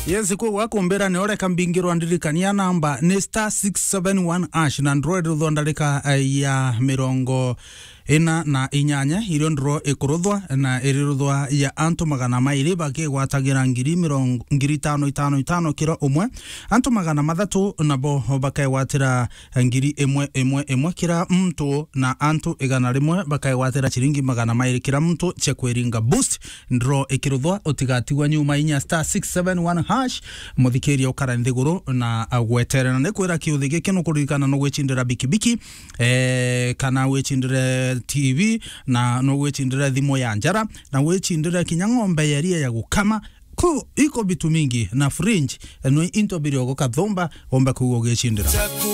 Yes, kwa wako mbera ni ore kambingiro andirikania namba ni star 671 ash na android rudhondarika ya mirongo ina na inyanya irio ndro ikuruthwa na iriruthwa ya antu magana mairi baki gwatagira ngiri 555 kiro umwe antu magana mathatu nabo bakai watira ngiri imwe kira mtu na antu igana rimwe bakai watira chiringi magana mairi kira mtu chekweringa boost ndro ikiruthwa utigatigwa nyuma inya star 671 hash muthikeria ukara nthiguru na gweterera ne kwira kiuthige kino kurikana no gwechindira bikibiki kana wechindire TV na no wechindira thimo ya njara na wechindira kinya ng'ombe yaria ya gukama ko iko bitu mingi na fringe no into biriogo kathomba omba kugo gechindira